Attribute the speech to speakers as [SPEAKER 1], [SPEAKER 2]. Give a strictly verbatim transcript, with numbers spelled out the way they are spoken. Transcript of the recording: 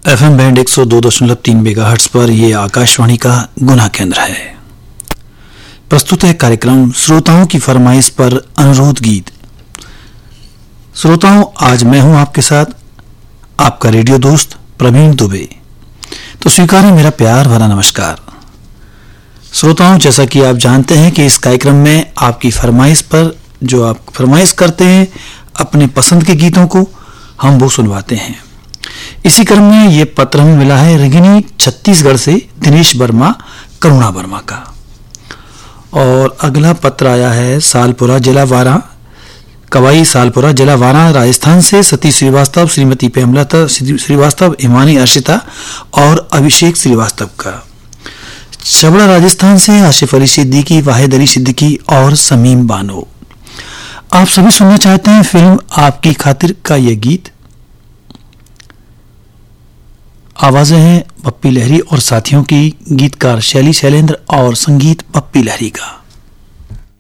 [SPEAKER 1] FM band एक सौ दो दशमलव तीन मेगाहर्ट्ज पर यह आकाशवाणी का गुना केंद्र है। प्रस्तुत है कार्यक्रम श्रोताओं की फरमाइश पर अनुरोध गीत। श्रोताओं, आज मैं हूं आपके साथ आपका रेडियो दोस्त प्रवीण दुबे। तो स्वीकार है मेरा प्यार भरा नमस्कार। श्रोताओं, जैसा कि आप जानते हैं कि इस कार्यक्रम में आपकी फरमाइश पर जो आप फरमाइश करते हैं अपने पसंद के गीतों को हम वो सुनवाते हैं। इसी क्रम में ये पत्र हमें मिला है रिगिनी छत्तीसगढ़ से दिनेश वर्मा करुणा वर्मा का। और अगला पत्र आया है सालपुरा जिला वारा कवाई सालपुरा जिला वारा राजस्थान से सतीश श्रीवास्तव, श्रीमती प्रेमलता श्रीवास्तव, हिमानी अर्शिता और अभिषेक श्रीवास्तव का। छबड़ा राजस्थान से आशिफ अली सिद्दीकी, वाहिद अली सिद्दीकी और समीम बानो। आप सभी सुनना चाहते हैं फिल्म आपकी खातिर का यह गीत। आवाजें हैं पप्पी लहरी और साथियों की, गीतकार शैली शैलेंद्र और संगीत पप्पी लहरी का।